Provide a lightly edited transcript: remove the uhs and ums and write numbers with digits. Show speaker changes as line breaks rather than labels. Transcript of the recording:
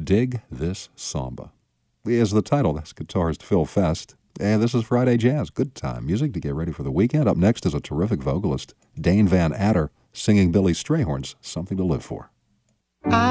Dig This Samba. As the title, that's guitarist Phil Fest. And this is Friday Jazz. Good time music to get ready for the weekend. Up next is a terrific vocalist, Dane Van Adder, singing Billy Strayhorn's Something to Live For.